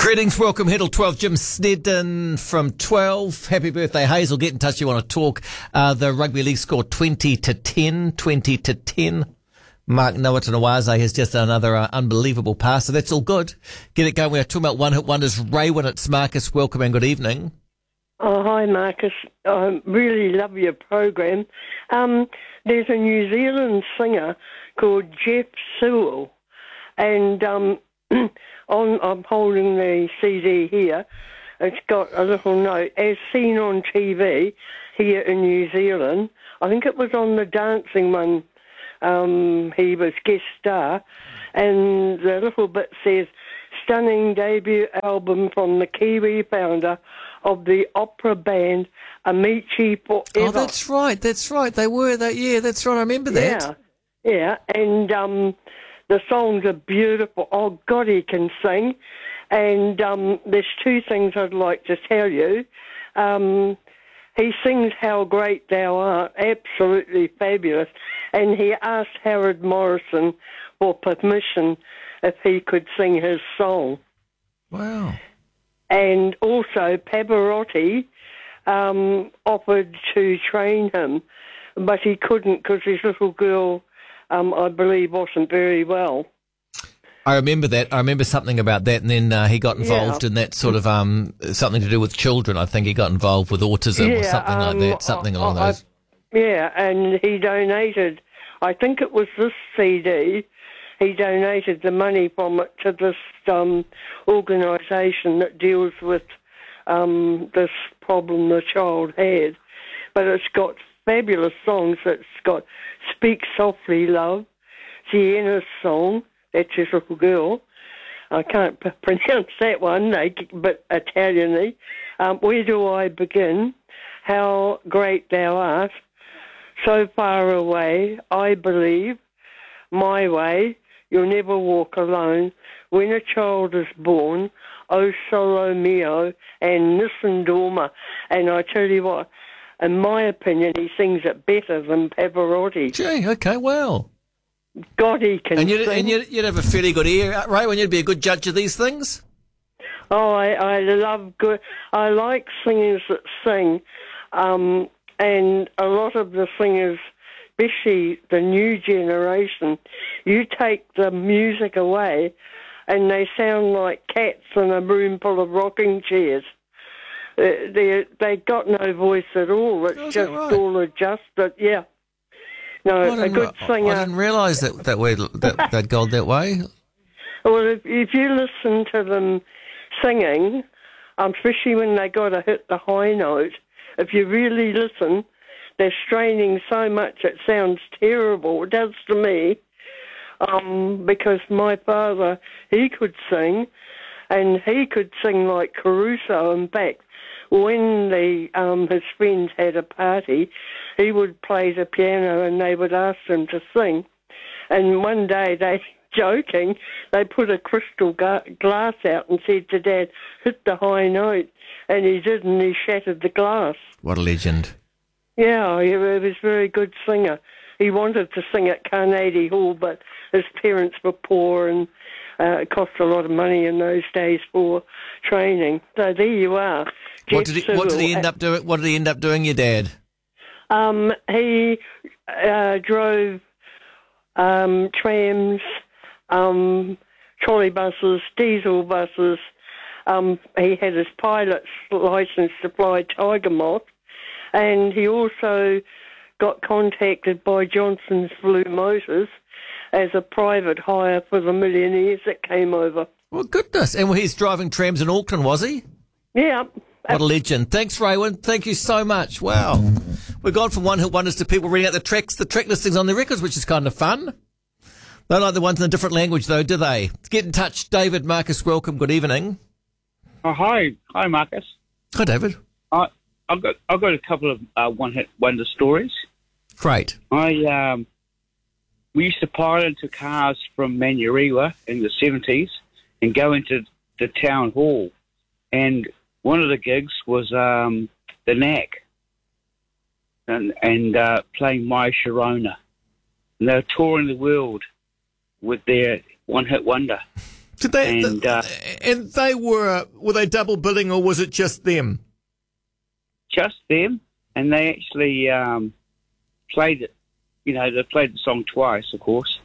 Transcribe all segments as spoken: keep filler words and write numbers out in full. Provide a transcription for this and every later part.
Greetings, welcome, Hiddle twelve. Jim Snedden from twelve. Happy birthday, Hazel. Get in touch if you want to talk. Uh, the rugby league scored twenty to ten. twenty to ten. Mark Nawatanawaze has just another uh, unbelievable pass, so that's all good. Get it going. We're talking about one-hit wonders. Raywin, it's Marcus. Welcome and good evening. Oh, hi, Marcus. I really love your program. Um, there's a New Zealand singer called Jeff Sewell, and um, on, I'm holding the C D here. It's got a little note, as seen on T V here in New Zealand. I think it was on the dancing one. Um, he was guest star, and the little bit says, stunning debut album from the Kiwi founder of the opera band Amici Forever. Oh, that's right, that's right. They were that, yeah, that's right. I remember that. Yeah, yeah, and um, the songs are beautiful. Oh, God, he can sing. And um, there's two things I'd like to tell you. Um, he sings How Great Thou Art, absolutely fabulous. And he asked Howard Morrison for permission if he could sing his song. Wow. And also Pavarotti um, offered to train him, but he couldn't because his little girl, um, I believe, wasn't very well. I remember that. I remember something about that, and then uh, he got involved yeah. in that sort of um, something to do with children. I think he got involved with autism yeah, or something um, like that, something I, along I, those. Yeah, and he donated, I think it was this C D, he donated the money from it to this um, organisation that deals with um, this problem the child had. But it's got fabulous songs. It's got Speak Softly, Love, Sienna's song, that's his little girl. I can't p- pronounce that one, but Italian-y. Um, Where Do I Begin? How Great Thou Art. So Far Away, I Believe, My Way, You'll Never Walk Alone, When a Child is Born, O Solo Mio, and Nissan Dorma. And I tell you what, in my opinion, he sings it better than Pavarotti. Gee, okay, well. God, he can and you'd, sing. And you'd, you'd have a fairly good ear, Ray, when you'd be a good judge of these things? Oh, I, I love good... I like singers that sing, um, and a lot of the singers, especially the new generation, you take the music away and they sound like cats in a room full of rocking chairs. They they, they got no voice at all. It's oh, just right? all adjusted. Yeah. No, a good singer. I didn't realise that that way that they'd gone that way. Well, if, if you listen to them singing, um, especially when they got to hit the high note, if you really listen, they're straining so much it sounds terrible. It does to me, um, because my father, he could sing, and he could sing like Caruso. In fact, when the um, his friends had a party, he would play the piano and they would ask him to sing. And one day they, joking, they put a crystal ga- glass out and said to Dad, hit the high note. And he did, and he shattered the glass. What a legend. Yeah, he was a very good singer. He wanted to sing at Carnegie Hall, but his parents were poor and uh, it cost a lot of money in those days for training. So there you are. What did, he, what did he end up doing? What did he end up doing, your dad? Um, he uh, drove um, trams, um, trolley buses, diesel buses. Um, he had his pilot's license to fly Tiger Moth, and he also got contacted by Johnson's Blue Motors as a private hire for the millionaires that came over. Well, goodness. And he's driving trams in Auckland, was he? Yeah. What a legend. Thanks, Raywin. Thank you so much. Wow. We've gone from one-hit wonders to people reading out the tracks, the track listings on the records, which is kind of fun. They like the ones in a different language, though, do they? Get in touch. David, Marcus, welcome. Good evening. Oh, hi. Hi, Marcus. Hi, David. I, I've got I've got a couple of uh, one-hit wonder stories. Great. I um, we used to pile into cars from Manurewa in the seventies and go into the town hall. And one of the gigs was um, the Knack and, and uh, playing My Sharona. And they were touring the world with their one-hit wonder. Did they? And, th- uh, and they were were they double billing or was it just them? Just them, and they actually um, played it. You know, they played the song twice, of course.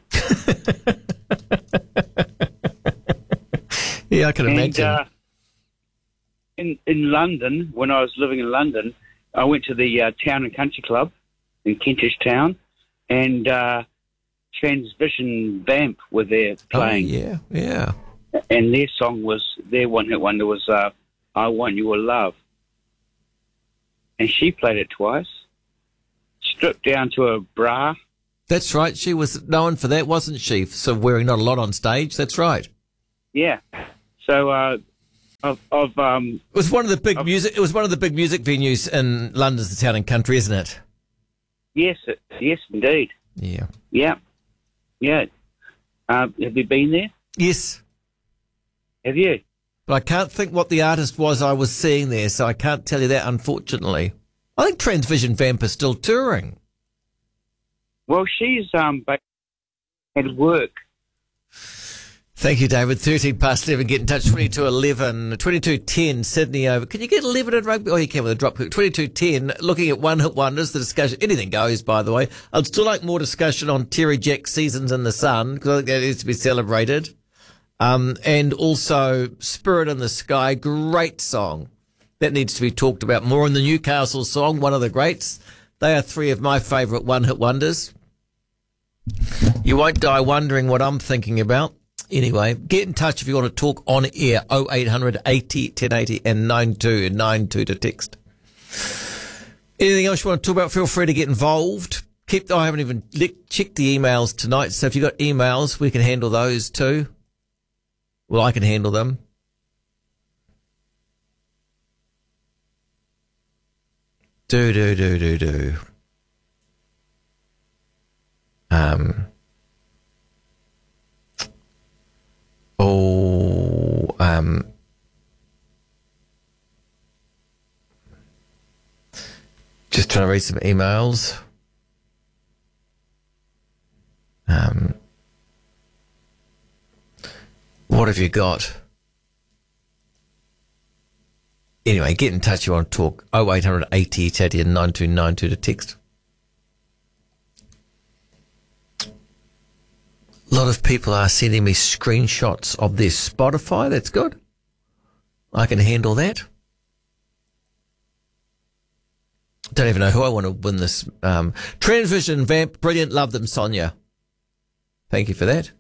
Yeah, I can and, imagine. Uh, in in London, when I was living in London, I went to the uh, Town and Country Club in Kentish Town, and uh, Transvision Vamp were there playing. Oh, yeah, yeah. And their song was, their one-hit wonder was uh, I Want Your Love. And she played it twice, stripped down to a bra. That's right. She was known for that, wasn't she? So wearing not a lot on stage. That's right. Yeah. So uh, of, of um, it was one of the big of, music. It was one of the big music venues in London's the Town and Country, isn't it? Yes, it, yes, indeed. Yeah. Yeah. Yeah. Uh, have you been there? Yes. Have you? But I can't think what the artist was I was seeing there, so I can't tell you that, unfortunately. I think Transvision Vamp is still touring. Well, she's um at work. Thank you, David. thirteen past eleven. Get in touch. twenty-two eleven. twenty-two ten. Sydney over. Can you get eleven at rugby? Oh, you can with a drop. twenty-two ten. Looking at one-hit wonders. The discussion. Anything goes, by the way. I'd still like more discussion on Terry Jack's Seasons in the Sun, because I think that needs to be celebrated. Um, and also Spirit in the Sky. Great song. That needs to be talked about more. In the Newcastle song, one of the greats. They are three of my favourite one-hit wonders. You won't die wondering what I'm thinking about. Anyway, get in touch if you want to talk on air. oh eight hundred eighty ten eighty and nine two nine two to text. Anything else you want to talk about, feel free to get involved. Keep. I haven't even checked the emails tonight, so if you've got emails, we can handle those too. Well, I can handle them. Do, do, do, do, do. Um... Oh, um, just trying to read some emails. Um, what have you got? Anyway, get in touch. You want to talk? oh eight hundred eighty Teddy and nine two nine two to text. A lot of people are sending me screenshots of their Spotify. That's good. I can handle that. Don't even know who I want to win this. Um, Transvision Vamp, brilliant. Love them, Sonia. Thank you for that.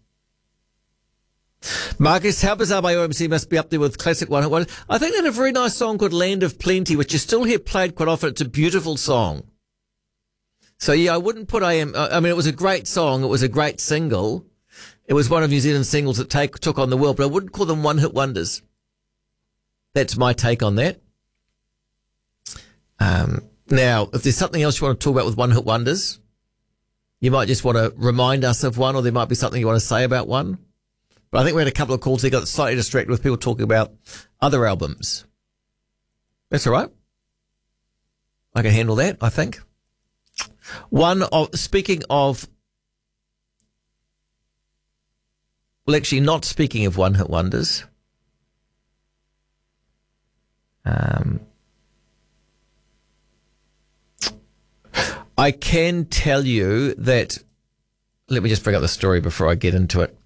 Marcus, how bizarre by O M C must be up there with classic one. I think they had a very nice song called Land of Plenty, which you still hear played quite often. It's a beautiful song. So, yeah, I wouldn't put A M... I mean, it was a great song. It was a great single. It was one of New Zealand's singles that take, took on the world, but I wouldn't call them one-hit wonders. That's my take on that. Um, now, if there's something else you want to talk about with one-hit wonders, you might just want to remind us of one, or there might be something you want to say about one. But I think we had a couple of calls that got slightly distracted with people talking about other albums. That's all right. I can handle that, I think. One of, speaking of, well, actually not speaking of one-hit wonders, um, I can tell you that, let me just bring up the story before I get into it.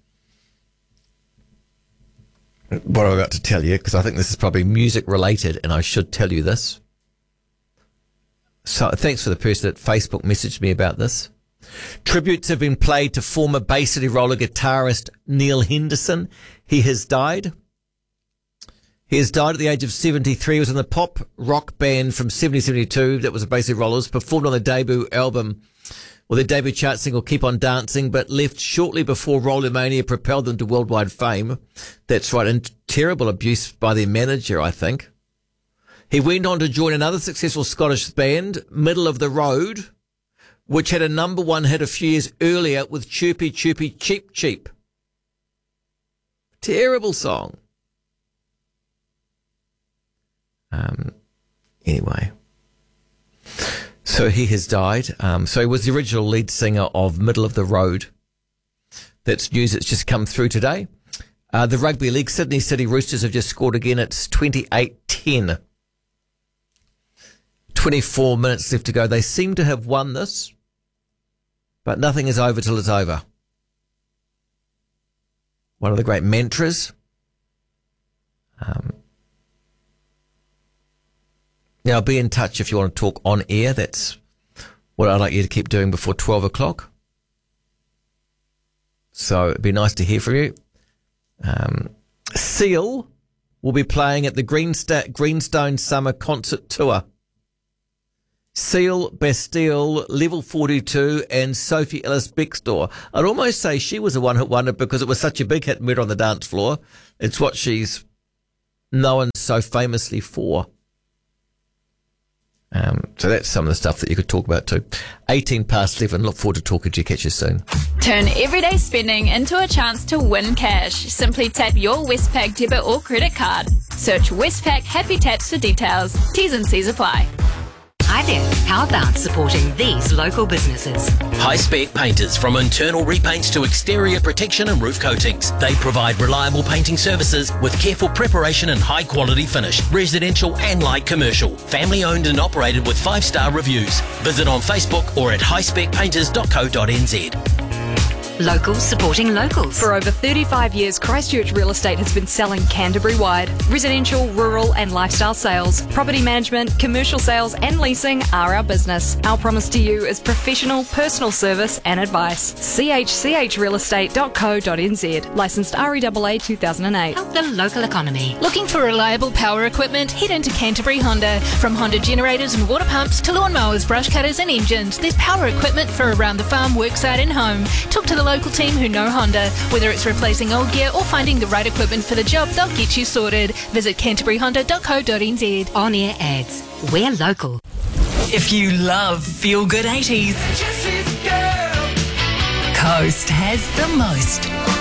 What I'm about to tell you, because I think this is probably music related and I should tell you this. So thanks for the person that Facebook messaged me about this. Tributes have been played to former Bay City Roller guitarist Neil Henderson. He has died. He has died at the age of seventy-three. He was in the pop rock band from seventy seventy-two that was the Bay City Rollers, performed on their debut album, or their debut chart single Keep On Dancing, but left shortly before Rollermania propelled them to worldwide fame. That's right, and terrible abuse by their manager, I think. He went on to join another successful Scottish band, Middle of the Road, which had a number one hit a few years earlier with Chirpy Chirpy Cheep Cheep. Terrible song. Um, anyway. So he has died. Um, so he was the original lead singer of Middle of the Road. That's news that's just come through today. Uh, the Rugby League, Sydney City Roosters have just scored again. It's twenty-eight ten. twenty-four minutes left to go. They seem to have won this, but nothing is over till it's over. One of the great mantras. Um, now, be in touch if you want to talk on air. That's what I'd like you to keep doing before twelve o'clock. So it'd be nice to hear from you. Um, Seal will be playing at the Greensta- Greenstone Summer Concert Tour. Seal, Bastille, Level forty-two, and Sophie Ellis Bextor. I'd almost say she was a one-hit wonder because it was such a big hit and met on the dance floor. It's what she's known so famously for. Um, so that's some of the stuff that you could talk about too. eighteen past eleven. Look forward to talking to you. Catch you soon. Turn everyday spending into a chance to win cash. Simply tap your Westpac debit or credit card. Search Westpac Happy Taps for details. T's and C's apply. Hi there. How about supporting these local businesses? High-spec painters, from internal repaints to exterior protection and roof coatings. They provide reliable painting services with careful preparation and high-quality finish. Residential and light commercial. Family-owned and operated with five-star reviews. Visit on Facebook or at high spec painters dot co dot n z. Locals supporting locals. For over thirty-five years, Christchurch Real Estate has been selling Canterbury-wide. Residential, rural and lifestyle sales, property management, commercial sales and leasing are our business. Our promise to you is professional, personal service and advice. c h c h real estate dot co dot n z. Licensed R E A A two thousand eight. Help the local economy. Looking for reliable power equipment? Head into Canterbury Honda. From Honda generators and water pumps to lawnmowers, brush cutters and engines, there's power equipment for around the farm, worksite and home. Talk to the local team who know Honda. Whether it's replacing old gear or finding the right equipment for the job, they'll get you sorted. Visit canterbury honda dot co dot n z. On air ads. We're local. If you love feel-good eighties, Coast has the most.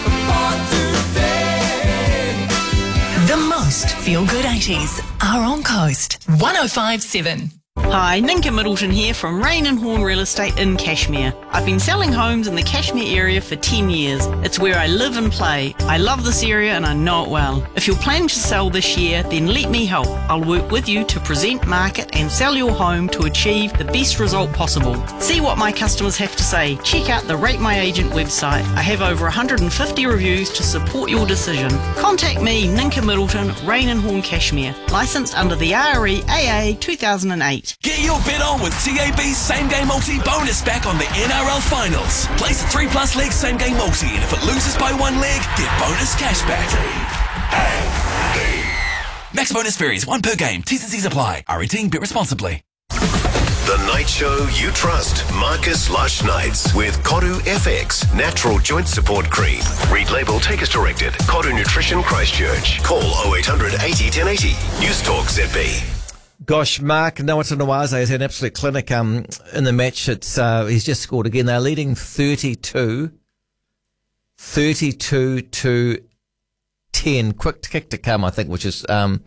The most feel-good eighties are on Coast. one oh five point seven. Hi, Ninka Middleton here from Rain and Horn Real Estate in Cashmere. I've been selling homes in the Cashmere area for ten years. It's where I live and play. I love this area and I know it well. If you're planning to sell this year, then let me help. I'll work with you to present, market and sell your home to achieve the best result possible. See what my customers have to say. Check out the Rate My Agent website. I have over one hundred fifty reviews to support your decision. Contact me, Ninka Middleton, Rain and Horn Cashmere. Licensed under the R E A A two thousand eight. Get your bet on with T A B's Same Game Multi bonus back on the N R L Finals. Place a three plus leg Same Game Multi, and if it loses by one leg, get bonus cash back. Max bonus varies, one per game. T's and C's apply. R eighteen, bet responsibly. The night show you trust. Marcus Lush Nights with Koru F X Natural Joint Support Cream. Read label, take as directed. Koru Nutrition Christchurch. Call oh eight hundred eighty ten eighty. News Talk Z B. Gosh, Mark Nawatanawaze has had an absolute clinic um, in the match. It's uh, he's just scored again. They're leading thirty-two, thirty-two to ten. Quick kick to come, I think, which is um,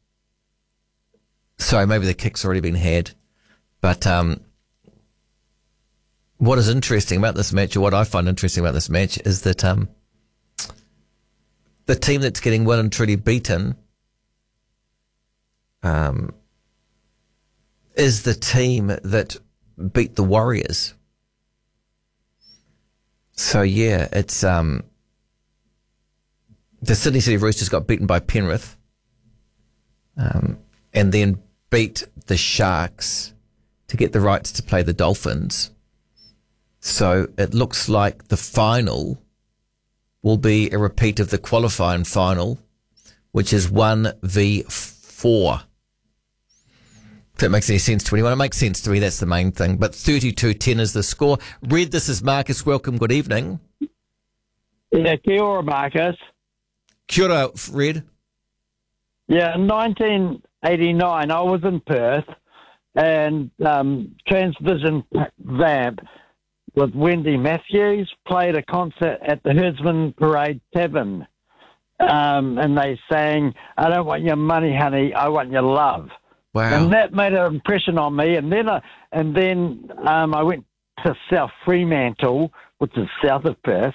sorry, maybe the kick's already been had. But um, what is interesting about this match, or what I find interesting about this match, is that um, the team that's getting well and truly beaten um. is the team that beat the Warriors. So yeah, it's um, the Sydney City Roosters got beaten by Penrith, um, and then beat the Sharks to get the rights to play the Dolphins. So it looks like the final will be a repeat of the qualifying final, which is one v four. If that makes any sense to anyone, it makes sense to me. That's the main thing. But thirty-two ten is the score. Red, this is Marcus. Welcome. Good evening. Yeah, kia ora, Marcus. Kia ora, Red. Yeah, in nineteen eighty-nine, I was in Perth, and um, Transvision Vamp with Wendy Matthews played a concert at the Herdsman Parade Tavern. Um, and they sang, "I don't want your money, honey, I want your love." Wow. And that made an impression on me. And then I, and then um, I went to South Fremantle, which is south of Perth,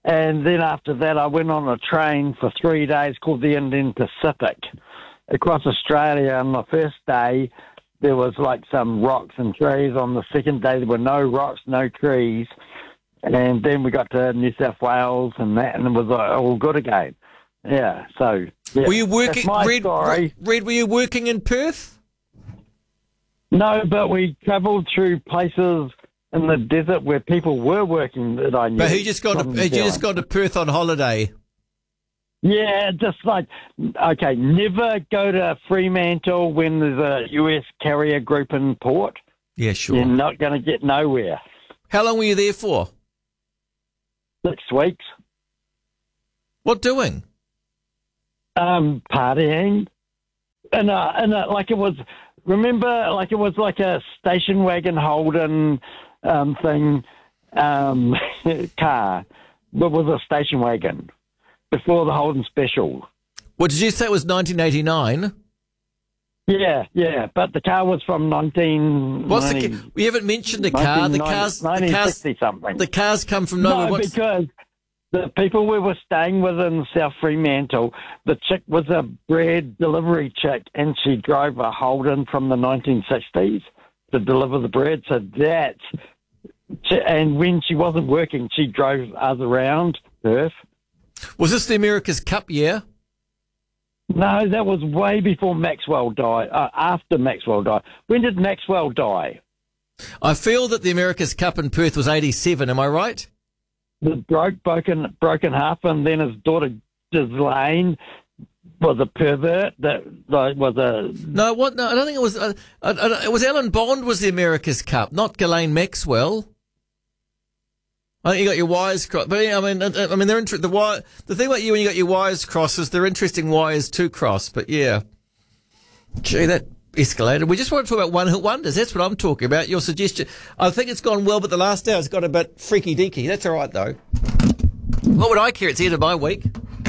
And then after that, I went on a train for three days called the Indian Pacific across Australia. On the first day, there was like some rocks and trees. On the second day, there were no rocks, no trees. And then we got to New South Wales and that, and it was all good again. Yeah, so... Yeah, were you working... that's my Red, story. Red, were you working in Perth? No, but we travelled through places in the desert where people were working that I knew. But who just got to, who just got to Perth on holiday? Yeah, just like, okay, never go to Fremantle when there's a U S carrier group in port. Yeah, sure. You're not going to get nowhere. How long were you there for? Six weeks. What doing? Um, partying. And, uh, and uh, like it was, remember, like it was like a station wagon Holden um, thing, um, car. It was a station wagon before the Holden Special. What did you say it was nineteen eighty-nine? Yeah, yeah, but the car was from nineteen. What's the? Ca- we haven't mentioned the car. The cars, nineteen sixty something. The cars come from nowhere. No, What's... because the people we were staying with in South Fremantle, the chick was a bread delivery chick, and she drove a Holden from the nineteen sixties to deliver the bread. So that's, and when she wasn't working, she drove us around Perth. Was this the America's Cup year? No, that was way before Maxwell died, uh, after Maxwell died. When did Maxwell die? I feel that the America's Cup in Perth was eighty-seven, am I right? The broke, broken, broken half, and then his daughter, Ghislaine, was a pervert. That like, was a... No, what? No, I don't think it was... Uh, uh, uh, it was Alan Bond was the America's Cup, not Ghislaine Maxwell. I think you got your wires crossed. But, I mean, I mean, they're inter- the wire. The thing about you when you got your wires crossed is they're interesting wires to cross. But yeah, gee, that escalated. We just want to talk about one hit wonders. That's what I'm talking about. Your suggestion. I think it's gone well, but the last hour's got a bit freaky deaky. That's all right though. What would I care? It's the end of my week.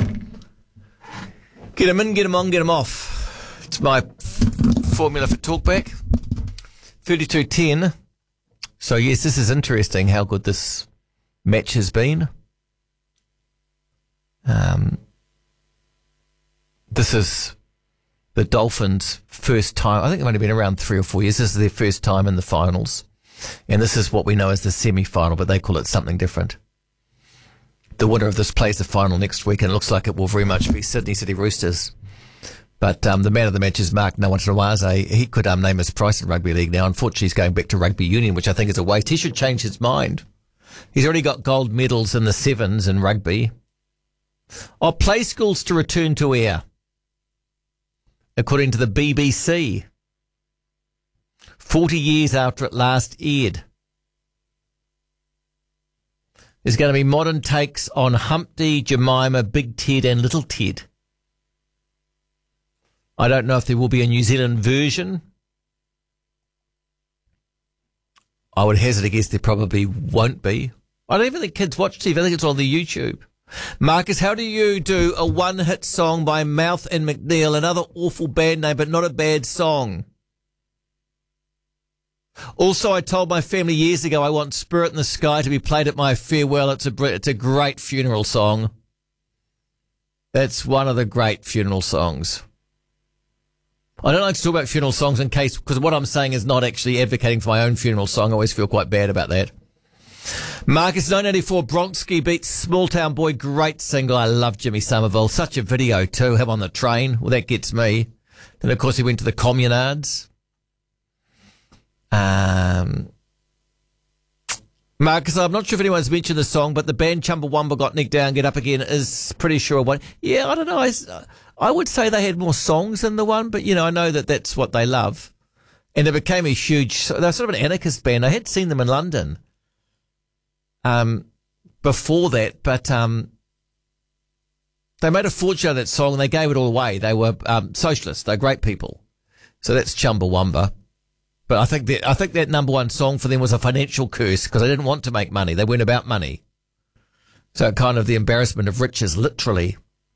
Get them in, get them on, get them off. It's my f- formula for talkback. thirty-two ten. So yes, this is interesting. How good this match has been. Um, this is the Dolphins' first time. I think they've only been around three or four years. This is their first time in the finals. And this is what we know as the semi-final, but they call it something different. The winner of this plays the final next week, and it looks like it will very much be Sydney City Roosters. But um, the man of the match is Mark Nawatanawaze. He could um, name his price in rugby league now. Unfortunately, he's going back to rugby union, which I think is a waste. He should change his mind. He's already got gold medals in the sevens in rugby. Are play schools to return to air? According to the B B C. forty years after it last aired. There's going to be modern takes on Humpty, Jemima, Big Ted and Little Ted. I don't know if there will be a New Zealand version. I would hazard a guess there probably won't be. I don't even think kids watch T V. I think it's on the YouTube. Marcus, how do you do a one-hit song by Mouth and McNeil? Another awful band name, but not a bad song. Also, I told my family years ago I want Spirit in the Sky to be played at my farewell. It's a, it's a great funeral song. It's one of the great funeral songs. I don't like to talk about funeral songs in case, because what I'm saying is not actually advocating for my own funeral song. I always feel quite bad about that. Marcus, nineteen eighty-four, Bronski beats Small Town Boy. Great single. I love Jimmy Somerville. Such a video too. Him on the train. Well, that gets me. Then, of course, he went to the communards. Um, Marcus, I'm not sure if anyone's mentioned the song, but the band Chumbawamba Got Nick Down, Get Up Again is pretty sure one. Yeah, I don't know. I, I would say they had more songs than the one, but, you know, I know that that's what they love. And it became a huge, they're sort of an anarchist band. I had seen them in London um, before that, but um, they made a fortune out of that song and they gave it all away. They were um, socialists. They're great people. So that's Chumbawamba. But I think that I think that number one song for them was a financial curse because they didn't want to make money. They weren't about money. So kind of the embarrassment of riches, literally.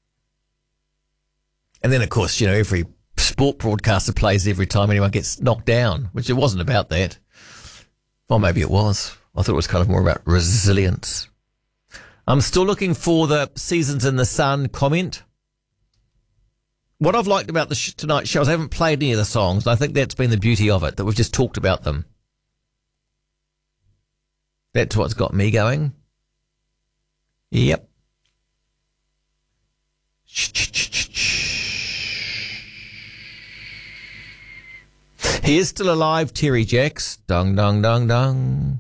And then, of course, you know, every sport broadcaster plays every time anyone gets knocked down, which it wasn't about that. Well, maybe it was. I thought it was kind of more about resilience. I'm still looking for the Seasons in the Sun comment. What I've liked about the sh- tonight's show is I haven't played any of the songs. I think that's been the beauty of it, that we've just talked about them. That's what's got me going. Yep. He is still alive, Terry Jacks. Dung, dung, dung, dung.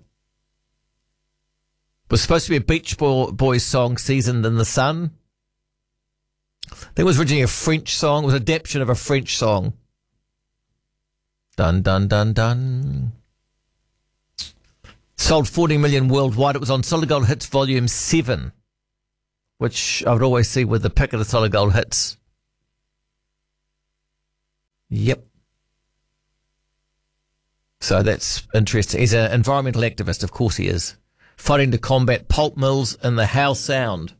Was supposed to be a Beach Boys song, Seasoned in the Sun. I think it was originally a French song. It was an adaptation of a French song. Dun, dun, dun, dun. Sold forty million worldwide. It was on Solid Gold Hits Volume seven, which I would always see with the pick of the Solid Gold Hits. Yep. So that's interesting. He's an environmental activist, of course he is. Fighting to combat pulp mills in the Howe Sound.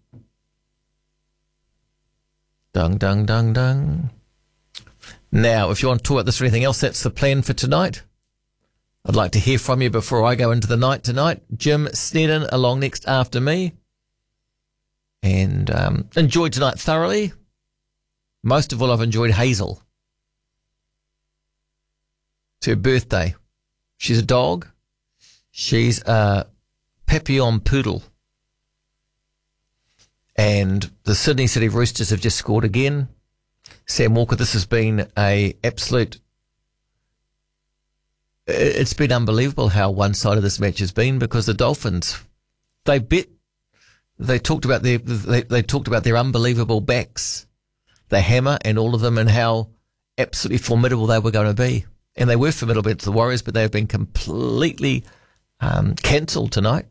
Dung, dung, dung, dung. Now, if you want to talk about this or anything else, that's the plan for tonight. I'd like to hear from you before I go into the night tonight. Jim Snedden along next after me. And um, enjoyed tonight thoroughly. Most of all, I've enjoyed Hazel. It's her birthday. She's a dog. She's a Papillon Poodle. And the Sydney City Roosters have just scored again. Sam Walker, this has been a absolute... It's been unbelievable how one-sided this match has been, because the Dolphins, they bet, they talked about their, they, they talked about their unbelievable backs, the hammer and all of them, and how absolutely formidable they were going to be. And they were formidable against the Warriors, but they have been completely um, cancelled tonight.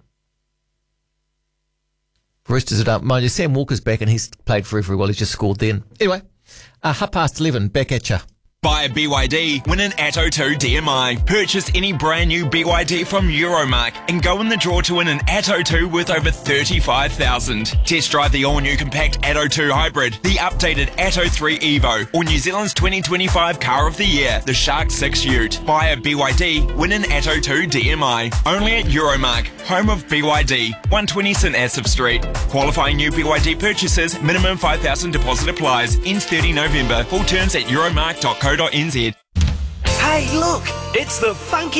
Roosters are done. Mind you, Sam Walker's back and he's played very, very well. He's just scored then. Anyway, uh, half past eleven, back at you. Buy a B Y D, win an Atto two D M I. Purchase any brand new B Y D from Euromark and go in the draw to win an Atto two worth over thirty-five thousand dollars. Test drive the all-new compact Atto two Hybrid, the updated Atto three Evo, or New Zealand's twenty twenty-five Car of the Year, the Shark six Ute. Buy a B Y D, win an Atto two D M I. Only at Euromark, home of B Y D, one twenty St Asaph Street. Qualifying new B Y D purchases, minimum five thousand dollars deposit applies. Ends thirty November. Full terms at euromark dot co dot n z. Hey, look! It's the funky